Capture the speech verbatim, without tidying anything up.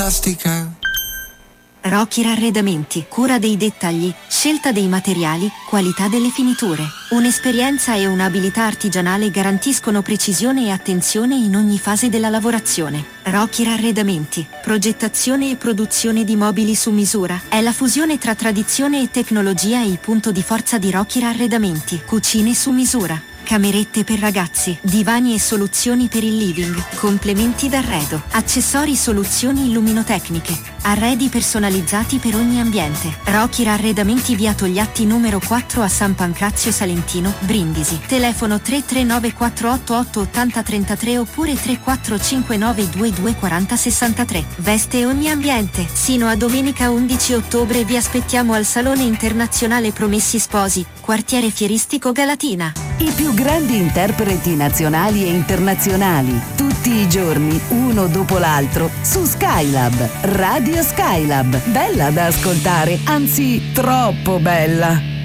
fantastica. Rockir Arredamenti, cura dei dettagli, scelta dei materiali, qualità delle finiture. Un'esperienza e un'abilità artigianale garantiscono precisione e attenzione in ogni fase della lavorazione. Rockir Arredamenti, progettazione e produzione di mobili su misura. È la fusione tra tradizione e tecnologia e il punto di forza di Rockir Arredamenti. Cucine su misura. Camerette per ragazzi, divani e soluzioni per il living, complementi d'arredo, accessori, soluzioni illuminotecniche, arredi personalizzati per ogni ambiente. Rockir Arredamenti, via Togliatti numero quattro a San Pancrazio Salentino, Brindisi. Telefono tre tre nove quattro otto otto otto zero tre tre oppure tre quattro cinque nove due due quattro zero sei tre. Veste ogni ambiente. Sino a domenica undici ottobre vi aspettiamo al Salone Internazionale Promessi Sposi, quartiere fieristico Galatina. I più grandi interpreti nazionali e internazionali, tutti i giorni, uno dopo l'altro, su Skylab, Radio Skylab. Bella da ascoltare, anzi troppo bella.